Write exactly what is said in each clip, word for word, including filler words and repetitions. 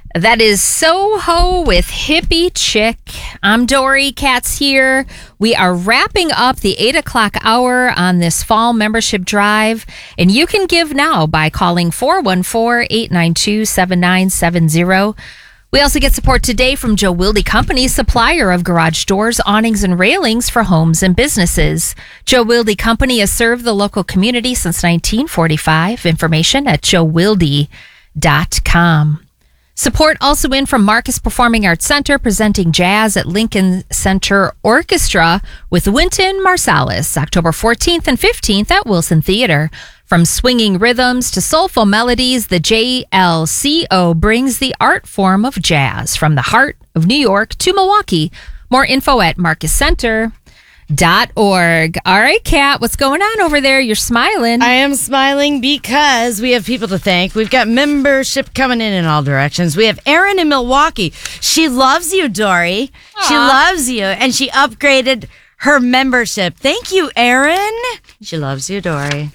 That is Soho with Hippie Chick. I'm Dory. Kat's here. We are wrapping up the eight o'clock hour on this fall membership drive, and you can give now by calling four one four, eight nine two, seven nine seven zero. We also get support today from Joe Wilde Company, supplier of garage doors, awnings, and railings for homes and businesses. Joe Wilde Company has served the local community since nineteen forty-five. Information at joe wilde dot com. Support also in from Marcus Performing Arts Center, presenting jazz at Lincoln Center Orchestra with Wynton Marsalis, October fourteenth and fifteenth at Wilson Theater. From swinging rhythms to soulful melodies, the J L C O brings the art form of jazz from the heart of New York to Milwaukee. More info at marcus center dot org. All right, Kat, what's going on over there? You're smiling. I am smiling because we have people to thank. We've got membership coming in in all directions. We have Erin in Milwaukee. She loves you, Dory. Aww. She loves you, and she upgraded her membership. Thank you, Erin. She loves you, Dory.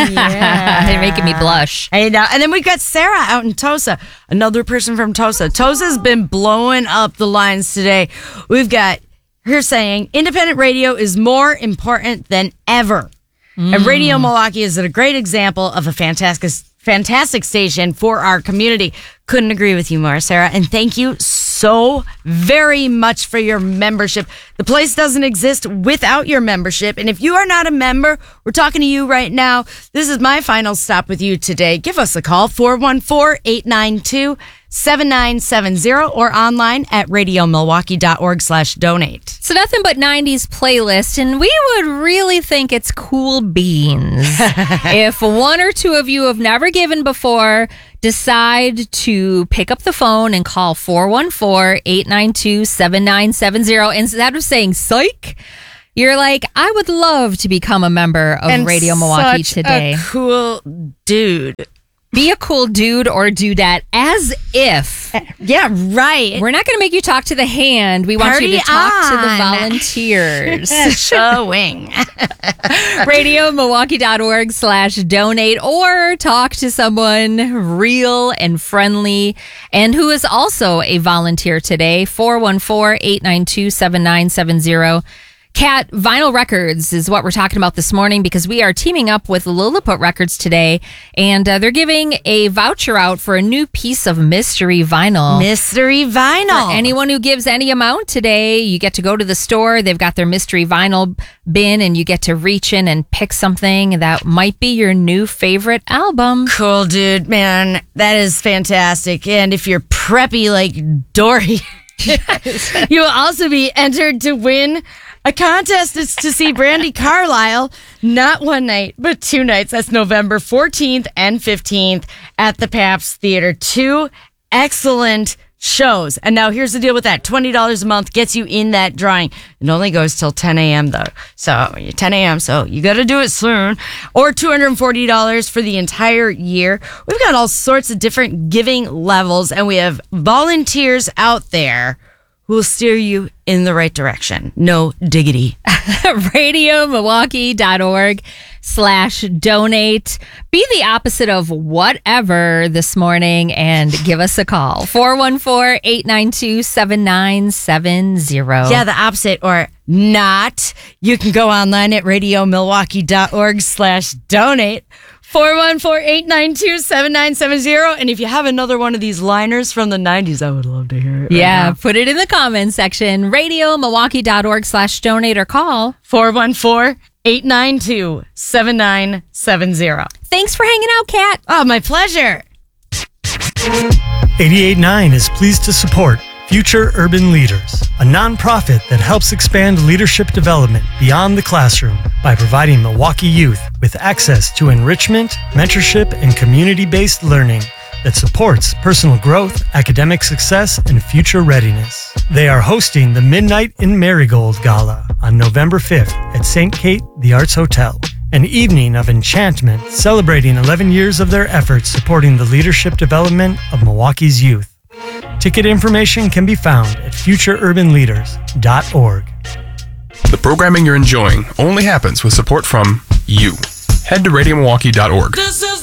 Yeah. They're making me blush. I know. And then we've got Sarah out in Tosa, another person from Tosa. Tosa's been blowing up the lines today. We've got her saying, independent radio is more important than ever. Mm. And Radio Milwaukee is a great example of a fantastic, fantastic station for our community. Couldn't agree with you more, Sarah. And thank you so very much for your membership. The place doesn't exist without your membership. And if you are not a member, we're talking to you right now. This is my final stop with you today. Give us a call, four one four, eight nine two, seven nine seven zero, or online at radio milwaukee dot org slash donate. So nothing but nineties playlist, and we would really think it's cool beans if one or two of you have never given before decide to pick up the phone and call four one four, eight nine two, seven nine seven zero. Instead of saying psych, you're like, I would love to become a member of and Radio Milwaukee such today. A cool dude. Be a cool dude or dudette as if. Yeah, right. We're not going to make you talk to the hand. We want Party you to talk on. to the volunteers. Showing. radio milwaukee dot org slash donate, or talk to someone real and friendly and who is also a volunteer today. four one four, eight nine two, seven nine seven zero. Kat, Vinyl Records is what we're talking about this morning because we are teaming up with Lilliput Records today, and uh, they're giving a voucher out for a new piece of mystery vinyl. Mystery vinyl. For anyone who gives any amount today, you get to go to the store. They've got their mystery vinyl bin, and you get to reach in and pick something that might be your new favorite album. Cool, dude. Man, that is fantastic. And if you're preppy like Dory, you will also be entered to win a contest. Is to see Brandy Carlisle, not one night, but two nights. That's November fourteenth and fifteenth at the Pabst Theater. Two excellent shows. And now here's the deal with that. twenty dollars a month gets you in that drawing. It only goes till ten a.m. though. So ten a.m. So you got to do it soon. Or two hundred forty dollars for the entire year. We've got all sorts of different giving levels, and we have volunteers out there who will steer you in the right direction. No diggity. radio milwaukee dot org slash donate. Be the opposite of whatever this morning and give us a call. four one four, eight nine two, seven nine seven zero. Yeah, the opposite or not. You can go online at radio milwaukee dot org slash donate. four one four, eight nine two, seven nine seven zero. And if you have another one of these liners from the nineties, I would love to hear it. Yeah, right put it in the comments section. radio milwaukee dot org slash donate or call four one four, eight nine two, seven nine seven zero. Thanks for hanging out, Kat. Oh, my pleasure. eighty-eight point nine is pleased to support Future Urban Leaders, a nonprofit that helps expand leadership development beyond the classroom by providing Milwaukee youth with access to enrichment, mentorship, and community-based learning that supports personal growth, academic success, and future readiness. They are hosting the Midnight in Marigold Gala on November fifth at Saint Kate The Arts Hotel, an evening of enchantment celebrating eleven years of their efforts supporting the leadership development of Milwaukee's youth. Ticket information can be found at future urban leaders dot org. The programming you're enjoying only happens with support from you. Head to radio milwaukee dot org. This is